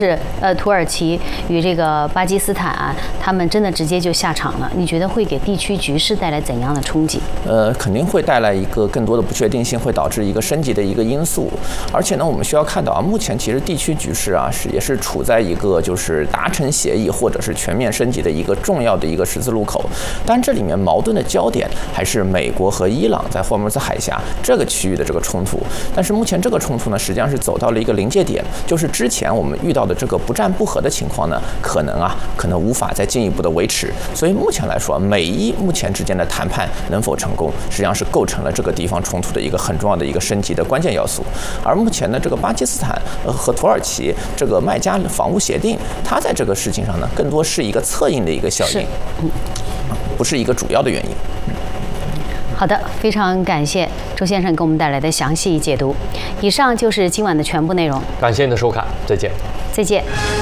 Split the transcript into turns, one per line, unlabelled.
是土耳其与这个巴基斯坦啊，他们真的直接就下场了，你觉得会给地区局势带来怎样的冲击？
肯定会带来一个更多的不确定性，会导致一个升级的一个因素。而且呢，我们需要看到啊，目前其实地区局势啊也是处在一个就是达成协议或者是全面升级的一个重要的一个十字路口。当然，这里面矛盾的焦点还是美国和伊朗在霍尔木兹海峡这个区域的这个冲突。但是目前这个冲突呢，实际上是走到了一个临界点，就是之前我们遇到的这个不战不和的情况呢，可能无法再进一步的维持。所以目前来说，美伊目前之间的谈判能否成功，实际上是构成了这个地方冲突的一个很重要的一个升级的关键要素。而目前呢，这个巴基斯坦和土耳其这个麦加防务协定，它在这个事情上呢，更多是一个策应的一个效应，不是一个主要的原因。
好的，非常感谢周先生给我们带来的详细解读。以上就是今晚的全部内容，
感谢您的收看，再见。
再见。